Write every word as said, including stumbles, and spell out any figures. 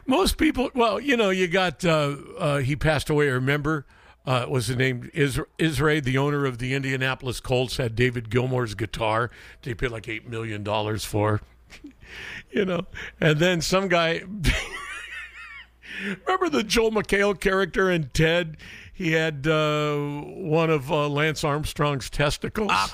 Most people, well, you know, you got, uh, uh, he passed away, remember? Uh, was the name Is- Israel, the owner of the Indianapolis Colts, had David Gilmour's guitar. They paid like eight million dollars for, you know. And then some guy, remember the Joel McHale character in Ted? He had uh, one of uh, Lance Armstrong's testicles.